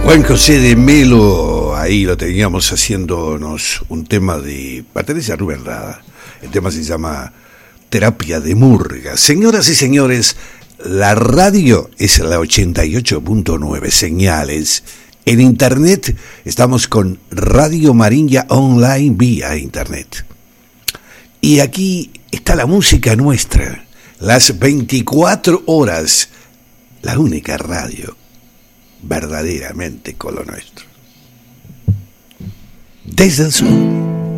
Juan José de Melo, ahí lo teníamos haciéndonos un tema de Patricia Rubén Rada. El tema se llama Terapia de Murga. Señoras y señores, la radio es la 88.9 señales. En internet estamos con Radio Marinha Online vía internet. Y aquí está la música nuestra, las 24 horas, la única radio verdaderamente con lo nuestro. Desde el sur